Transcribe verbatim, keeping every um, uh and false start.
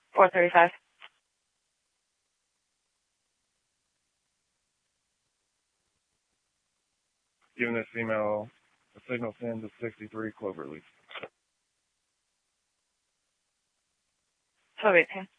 four thirty-five. Giving this female a signal send to sixty-three Cloverleaf. twelve eighteen.